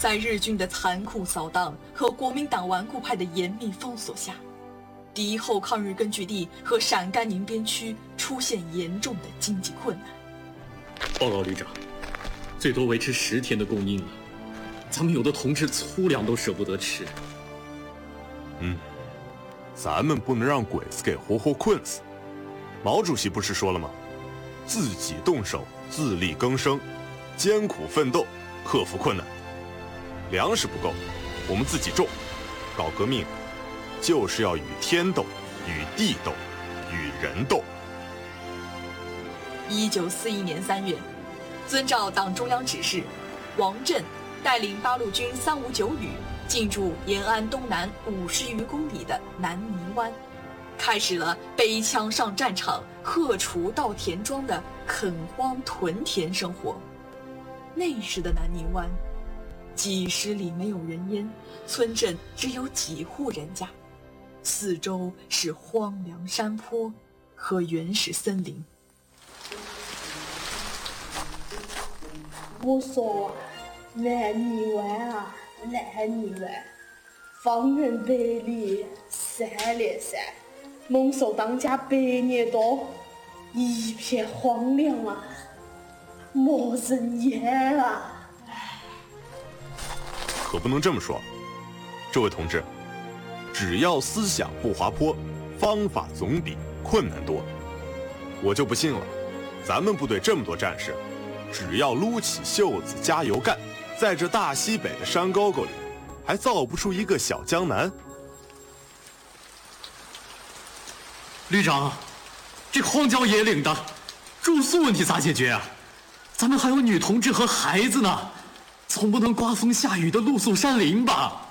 在日军的残酷扫荡和国民党顽固派的严密封锁下，敌后抗日根据地和陕甘宁边区出现严重的经济困难。 报告旅长，最多维持10天的供应了，咱们有的同志粗粮都舍不得吃。 咱们不能让鬼子给活活困死。毛主席不是说了吗？自己动手，自力更生，艰苦奋斗，克服困难。粮食不够，我们自己种。搞革命就是要与天斗，与地斗，与人斗。 1941年3月，遵照党中央指示，王震带领八路军359旅进驻延安东南50余公里的南泥湾，开始了背枪上战场、荷锄到田庄的垦荒屯田生活。那时的南泥湾，几十里没有人烟，村镇只有几户人家，四周是荒凉山坡和原始森林。 我说南泥湾啊，南泥湾，方圆100里3连山，猛兽当家100年多，一片荒凉啊，没人烟啊！ 可不能这么说，这位同志，只要思想不滑坡，方法总比困难多。我就不信了，咱们部队这么多战士，只要撸起袖子加油干，在这大西北的山沟沟里，还造不出一个小江南。 旅长，这荒郊野岭的住宿问题咋解决啊？咱们还有女同志和孩子呢，总不能刮风下雨的露宿山林吧？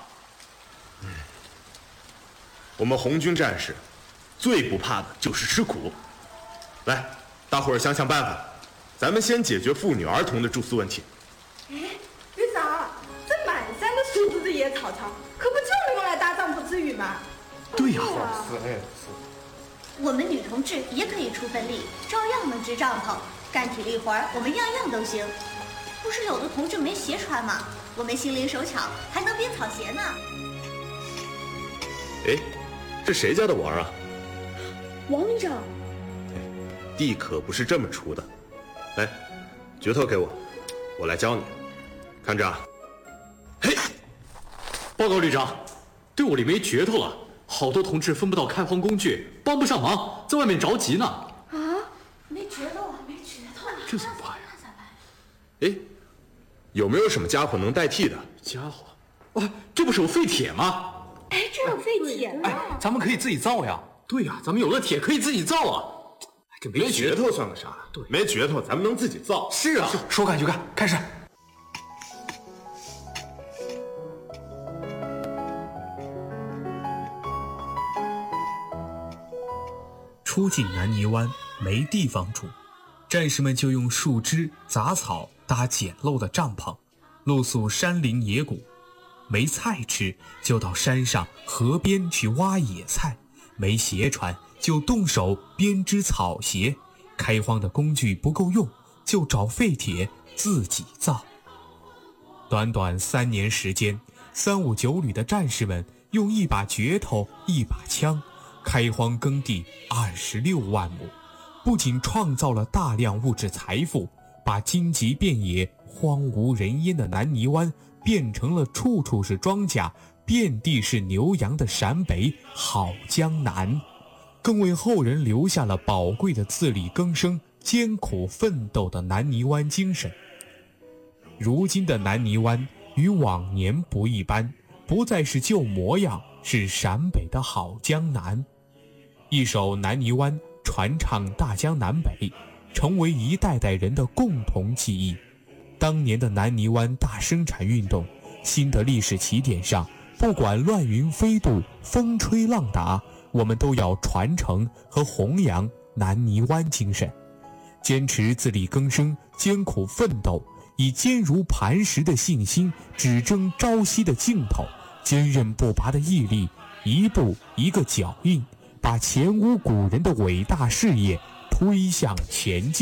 我们红军战士最不怕的就是吃苦。来，大伙儿想想办法，咱们先解决妇女儿童的住宿问题。 哎，旅长，这满山的树枝子野草草，可不就是用来搭帐篷遮雨吗？ 对呀， 我们女同志也可以出份力，照样能支帐篷，干体力活儿，我们样样都行。不是有的同志没鞋穿吗？我们心灵手巧，还能编草鞋呢。 哎，这谁家的娃啊？ 王旅长， 地可不是这么锄的。来，镢头给我，我来教你。看着啊。 嘿，报告旅长，队伍里没镢头了，好多同志分不到开荒工具，帮不上忙，在外面着急呢。 啊，没镢头啊，没镢头， 这怎么办呀？ 哎，有没有什么家伙能代替的？ 家伙，哇，这不是有废铁吗？ 哎，这有废铁呢。 哎，咱们可以自己造呀。 对呀，咱们有了铁可以自己造啊。这没镢头算个啥？对，没镢头咱们能自己造。 是啊， 说干就干，开始。 出进南泥湾没地方住，战士们就用树枝、杂草搭简陋的帐篷，露宿山林野谷。没菜吃就到山上河边去挖野菜，没鞋穿就动手编织草鞋，开荒的工具不够用就找废铁自己造。短短3年时间，359旅的战士们用一把镢头一把枪，开荒耕地26万亩，不仅创造了大量物质财富，把荆棘遍野、荒无人烟的南泥湾变成了处处是庄稼、遍地是牛羊的陕北好江南，更为后人留下了宝贵的自力更生、艰苦奋斗的南泥湾精神。如今的南泥湾与往年不一般，不再是旧模样，是陕北的好江南。一首南泥湾传唱大江南北，成为一代代人的共同记忆。当年的南泥湾大生产运动，新的历史起点上，不管乱云飞渡、风吹浪打，我们都要传承和弘扬南泥湾精神，坚持自力更生、艰苦奋斗，以坚如磐石的信心只争朝夕的劲头，坚韧不拔的毅力，一步一个脚印，把前无古人的伟大事业推向前进。